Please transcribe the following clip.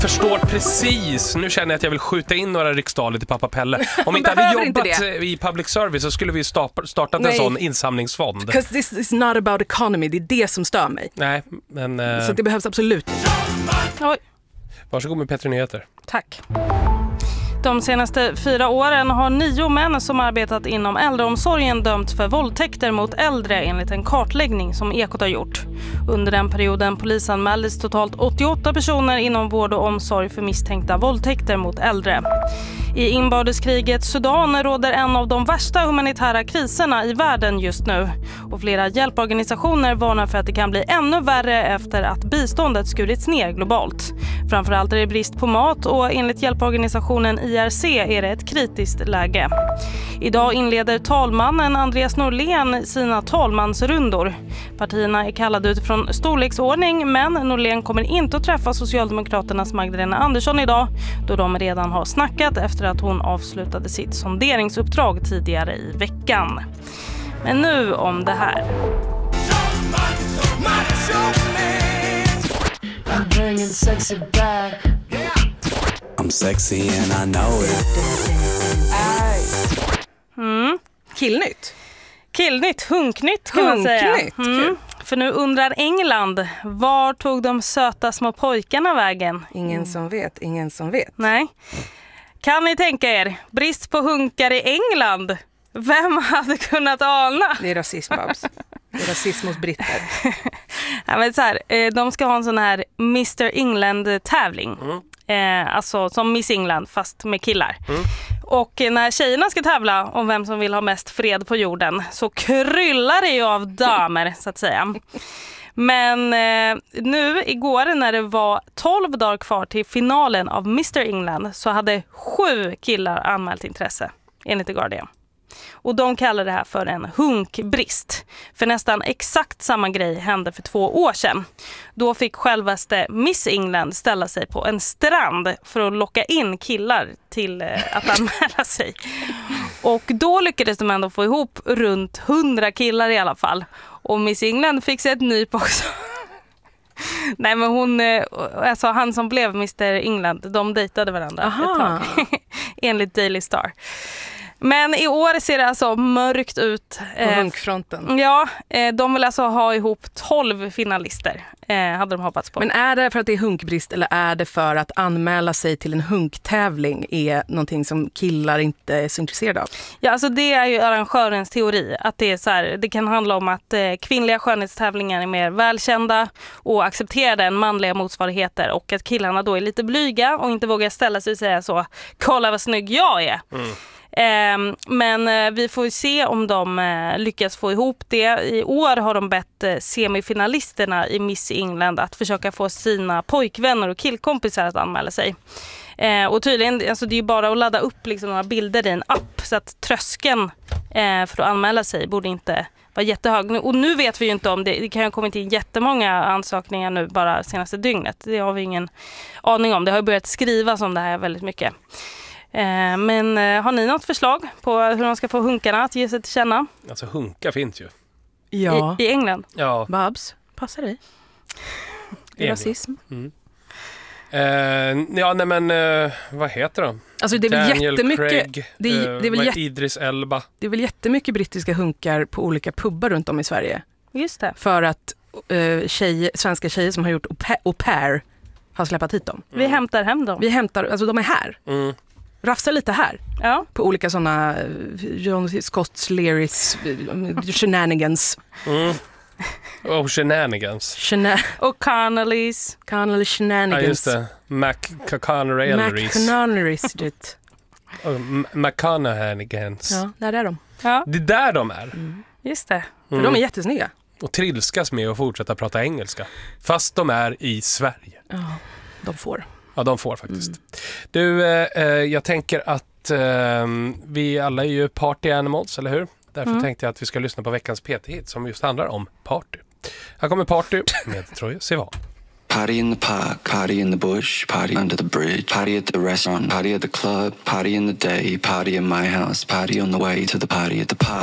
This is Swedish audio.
Förstår precis. Nu känner jag att jag vill skjuta in några riksdaler till pappa Pelle. Om inte hade jobbat i public service så skulle vi startat en sån insamlingsfond. Because this is not about economy. Det är det som stör mig. Nej, men... Så det behövs absolut inte. Oj. Varsågod med Petri Nyheter. Tack. De senaste 4 åren har 9 män som arbetat inom äldreomsorgen dömts för våldtäkter mot äldre enligt en kartläggning som Ekot har gjort. Under den perioden polisanmäldes totalt 88 personer inom vård och omsorg för misstänkta våldtäkter mot äldre. I inbördeskriget Sudan råder en av de värsta humanitära kriserna i världen just nu. Och flera hjälporganisationer varnar för att det kan bli ännu värre efter att biståndet skurits ner globalt. Framförallt är det brist på mat och enligt hjälporganisationen IRC är det ett kritiskt läge. Idag inleder talmannen Andreas Norlén sina talmansrundor. Partierna är kallade utifrån storleksordning, men Norlén kommer inte att träffa Socialdemokraternas Magdalena Andersson idag då de redan har snackat efter att hon avslutade sitt sonderingsuppdrag tidigare i veckan. Men nu om det här. I'm sexy and I know it. Killnytt, hunknytt kan man säga. Kul. För nu undrar England, var tog de söta små pojkarna vägen? Ingen som vet. Nej. Kan ni tänka er, brist på hunkar i England? Vem hade kunnat ana? Det är rasism, Babs. Det är rasism hos britter. Ja, men så här, de ska ha en sån här Mr. England-tävling. Alltså som Miss England fast med killar. Och när tjejerna ska tävla om vem som vill ha mest fred på jorden så kryllar det ju av damer så att säga. Men nu igår när det var 12 dagar kvar till finalen av Mr. England så hade 7 killar anmält intresse enligt The Guardian. Och de kallar det här för en hunkbrist. För nästan exakt samma grej hände för 2 år sedan. Då fick självaste Miss England ställa sig på en strand för att locka in killar till att anmäla sig. Och då lyckades de ändå få ihop runt 100 killar i alla fall. Och Miss England fick sig ett nyp också. Nej, men alltså han som blev Mr. England, de dejtade varandra ett tag. Enligt Daily Star. Men i år ser det alltså mörkt ut. På hunkfronten. Ja, de vill alltså ha ihop 12 finalister. Hade de hoppats på. Men är det för att det är hunkbrist eller är det för att anmäla sig till en hunktävling är någonting som killar inte är så intresserade av? Ja, alltså det är ju arrangörens teori. Att det är så här, det kan handla om att kvinnliga skönhetstävlingar är mer välkända och accepterade än manliga motsvarigheter. Och att killarna då är lite blyga och inte vågar ställa sig och säga så, kolla vad snygg jag är. Men vi får ju se om de lyckas få ihop det. I år har de bett semifinalisterna i Miss England att försöka få sina pojkvänner och killkompisar att anmäla sig. Och tydligen, alltså det är ju bara att ladda upp liksom några bilder i en app så att tröskeln för att anmäla sig borde inte vara jättehög. Och nu vet vi ju inte om det kan ju kommit in jättemånga ansökningar nu bara senaste dygnet. Det har vi ingen aning om. Det har ju börjat skrivas om det här väldigt mycket. Men har ni något förslag på hur de ska få hunkarna att ge sig till känna? Alltså hunkar finns ju. Ja. I England? Ja. Babs, passa dig. Det är rasism. Ja, nej men vad heter de? Alltså det är väl Daniel jättemycket Craig, det är väl Idris Elba. Det är väl jättemycket brittiska hunkar på olika pubbar runt om i Sverige. Just det. För att svenska tjejer som har gjort au pair har släppt hit dem. Vi hämtar hem dem. Vi hämtar, alltså de är här. Rafsar lite här. Ja. På olika sådana John Scotts Learys shenanigans. Och shenanigans. Och Connellys. Connelly shenanigans. Ja, just det. McConnellys. McConaughey-hanigans. Ja, där är de. Ja, Det är där de är. just det. För de är jättesnygga. Och trilskas med att fortsätta prata engelska. Fast de är i Sverige. Ja, de får. Ja, de får faktiskt. Du, jag tänker att vi alla är ju party animals, eller hur? Därför tänkte jag att vi ska lyssna på veckans PT-hit som just handlar om party. Här kommer Party med Troye Sivan. Party in the park, party in the bush, party under the bridge, party at the restaurant, party at the club, party in the day, party in my house, party on the way to the party at the park.